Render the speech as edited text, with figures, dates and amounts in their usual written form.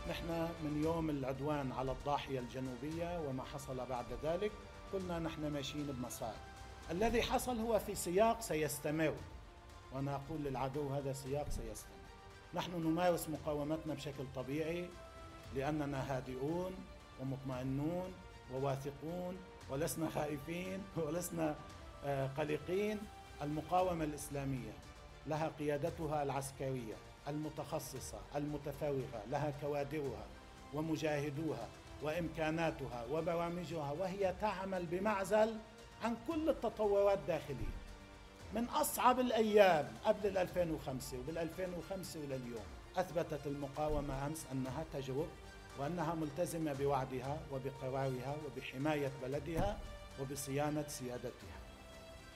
نحن من يوم العدوان على الضاحية الجنوبية وما حصل بعد ذلك قلنا نحن ماشيين بمسار. الذي حصل هو في سياق سيستمر، وأنا أقول للعدو هذا سياق سيستمر. نحن نمارس مقاومتنا بشكل طبيعي لأننا هادئون ومطمئنون وواثقون ولسنا خائفين ولسنا قلقين. المقاومة الإسلامية لها قيادتها العسكرية المتخصصة المتفرغة، لها كوادرها ومجاهدوها وإمكاناتها وبرامجها، وهي تعمل بمعزل عن كل التطورات الداخلية من أصعب الأيام قبل 2005 وبال2005 ولليوم. أثبتت المقاومة أمس أنها تجرؤ وأنها ملتزمة بوعدها وبقرارها وبحماية بلدها وبصيانة سيادتها.